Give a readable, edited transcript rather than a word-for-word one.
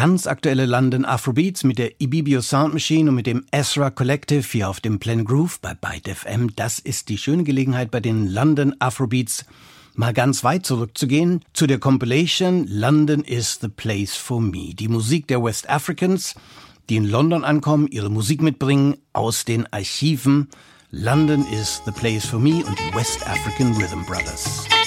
Ganz aktuelle London Afrobeats mit der Ibibio Sound Machine und mit dem Ezra Collective hier auf dem Planet Groove bei Byte FM. Das ist die schöne Gelegenheit, bei den London Afrobeats mal ganz weit zurückzugehen zu der Compilation London is the Place for Me. Die Musik der West Africans, die in London ankommen, ihre Musik mitbringen aus den Archiven. London is the Place for Me und die West African Rhythm Brothers.